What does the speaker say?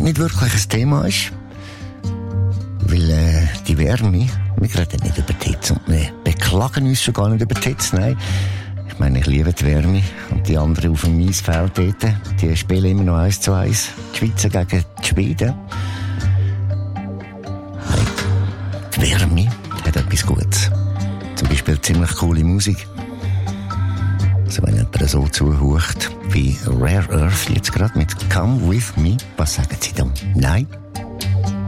nicht wirklich ein Thema ist. Weil die Wärme, wir reden nicht über die Hitze und wir beklagen uns schon gar nicht über die Hitze, nein. Ich meine, ich liebe die Wärme und die anderen auf dem Eisfeld dort, die spielen immer noch 1:1. Die Schweizer gegen die Schweden. Hey, die Wärme hat etwas Gutes. Zum Beispiel ziemlich coole Musik. Also wenn jemand so zuhört wie Rare Earth jetzt gerade mit Come With Me, was sagen Sie dann? Nein?